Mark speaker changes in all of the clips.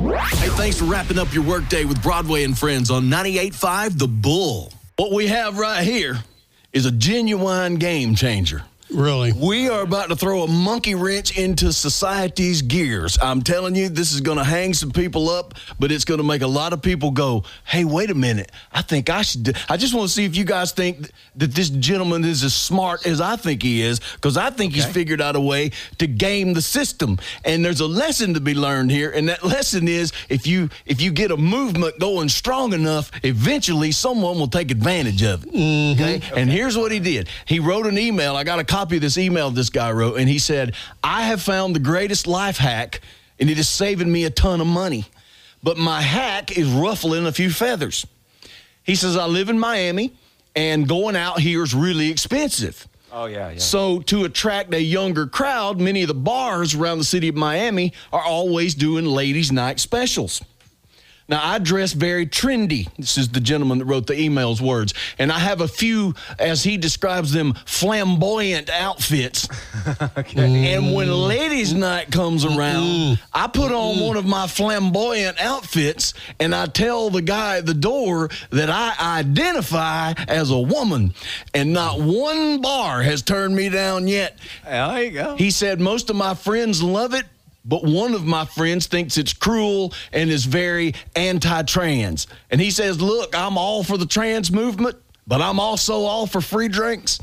Speaker 1: Hey, thanks for wrapping up your workday with Broadway and Friends on 98.5 The Bull. What we have right here is a genuine game changer.
Speaker 2: Really?
Speaker 1: We are about to throw a monkey wrench into society's gears. I'm telling you, this is going to hang some people up, but it's going to make a lot of people go, hey, wait a minute. I think I should. I just want to see if you guys think that this gentleman is as smart as I think he is, because I think he's figured out a way to game the system. And there's a lesson to be learned here, and that lesson is if you get a movement going strong enough, eventually someone will take advantage of it. Okay? And here's what he did. He wrote an email. I got a copy of this email this guy wrote, and he said, I have found the greatest life hack, and it is saving me a ton of money. But my hack is ruffling a few feathers. He says, I live in Miami, and going out here is really expensive.
Speaker 3: Oh, yeah.
Speaker 1: So to attract a younger crowd, many of the bars around the city of Miami are always doing ladies' night specials. Now, I dress very trendy. This is the gentleman that wrote the email's words. And I have a few, as he describes them, flamboyant outfits. And when ladies' night comes around, I put on one of my flamboyant outfits, and I tell the guy at the door that I identify as a woman. And not one bar has turned me down yet.
Speaker 3: There you go.
Speaker 1: He said, most of my friends love it, but one of my friends thinks it's cruel and is very anti-trans. And he says, look, I'm all for the trans movement, but I'm also all for free drinks.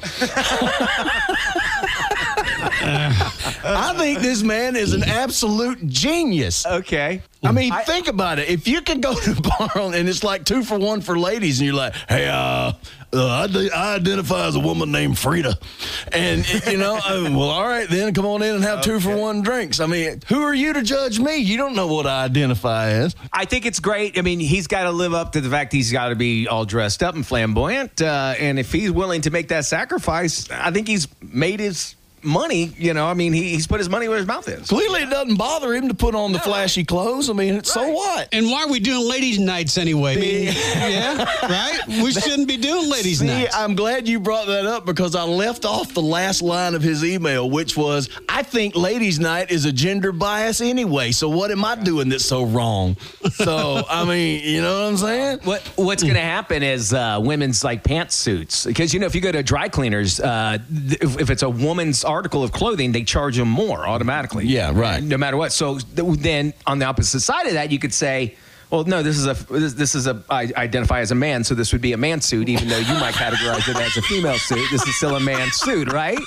Speaker 1: I think this man is an absolute genius.
Speaker 3: Okay.
Speaker 1: I mean, think about it. If you could go to a bar and it's like 2 for 1 for ladies, and you're like, hey, I identify as a woman named Frida. And, well, all right, then come on in and have 2 for 1 drinks. I mean, who are you to judge me? You don't know what I identify as.
Speaker 3: I think it's great. I mean, he's got to live up to the fact he's got to be all dressed up and flamboyant. And if he's willing to make that sacrifice, I think he's made his money. He's put his money where his mouth is.
Speaker 1: Clearly, it doesn't bother him to put on the flashy clothes. I mean, so what?
Speaker 2: And why are we doing ladies' nights anyway? I mean, right? We shouldn't be doing ladies' nights.
Speaker 1: I'm glad you brought that up, because I left off the last line of his email, which was, I think ladies' night is a gender bias anyway, so what am I doing that's so wrong? So, I mean, you know what I'm saying?
Speaker 3: What's going to happen is women's like pantsuits, because, if you go to dry cleaners, if it's a woman's article of clothing, they charge them more automatically.
Speaker 1: Yeah, right.
Speaker 3: No matter what. So then on the opposite side of that, you could say, well, no, I identify as a man, so this would be a man suit, even though you might categorize it as a female suit. This is still a man suit, right?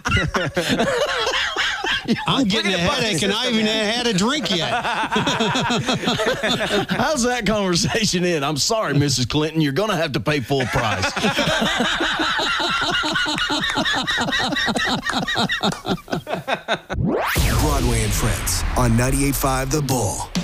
Speaker 2: I'm getting a headache, and I haven't had a drink yet.
Speaker 1: How's that conversation end? I'm sorry, Mrs. Clinton. You're going to have to pay full price.
Speaker 4: Broadway and Friends on 98.5 The Bull.